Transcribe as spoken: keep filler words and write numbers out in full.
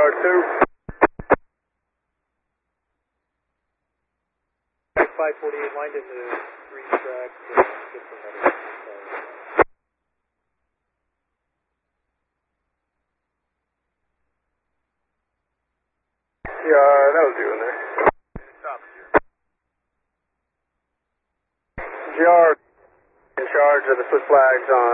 R two. five forty-eight lined into three tracks. Yeah, that was you in there. G R in charge of the Swiss flags on